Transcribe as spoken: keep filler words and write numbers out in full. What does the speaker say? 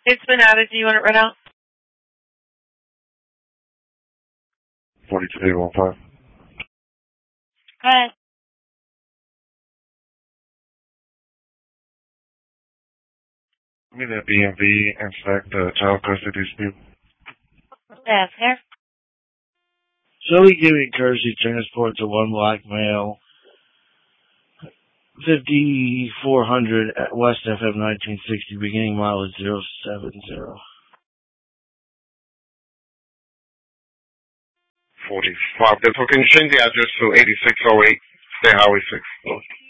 It's been added. Do you want it read out? forty-two eight one five. Go ahead. Give me that B M V and fact the child custody dispute. Yes, here. Joey giving courtesy transport to one black male, fifty-four hundred at West F M nineteen sixty, beginning mileage zero seven zero. forty-five. Then can you change the address to eighty-six oh eight State Highway six?